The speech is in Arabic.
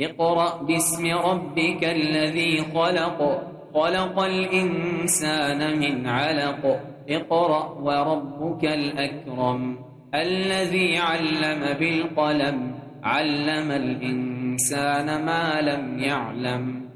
اقرأ باسم ربك الذي خلق خلق الإنسان من علق اقرأ وربك الأكرم الذي علم بالقلم علم الإنسان ما لم يعلم